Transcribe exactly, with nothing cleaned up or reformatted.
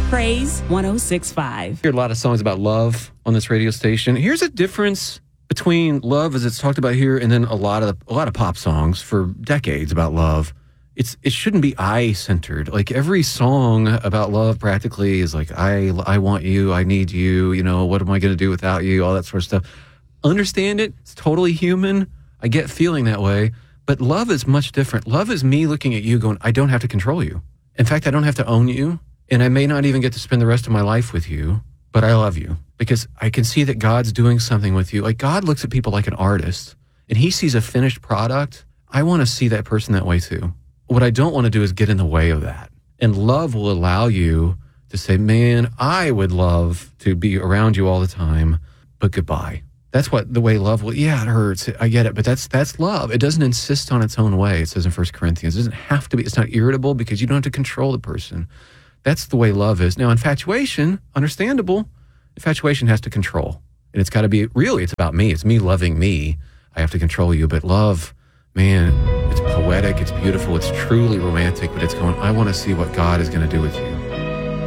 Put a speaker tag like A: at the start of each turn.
A: Praise one oh six point five.
B: Hear a lot of songs about love on this radio station. Here's a difference between love, as it's talked about here, and then a lot of a lot of pop songs for decades about love. It's it shouldn't be I-centered. Like every song about love practically is like I I want you, I need you. You know, what am I going to do without you? All that sort of stuff. Understand it. It's totally human. I get feeling that way. But love is much different. Love is me looking at you going, I don't have to control you. In fact, I don't have to own you. And I may not even get to spend the rest of my life with you, but I love you because I can see that God's doing something with you. Like God looks at people like an artist and he sees a finished product. I want to see that person that way too. What I don't want to do is get in the way of that. And love will allow you to say, man, I would love to be around you all the time, but goodbye. That's what the way love will, yeah, it hurts. I get it. But that's that's love. It doesn't insist on its own way. It says in First Corinthians. It doesn't have to be. It's not irritable because you don't have to control the person. That's the way love is. Now, infatuation, understandable. Infatuation has to control. And it's got to be, really, it's about me. It's me loving me. I have to control you. But love, man, it's poetic. It's beautiful. It's truly romantic. But it's going, I want to see what God is going to do with you.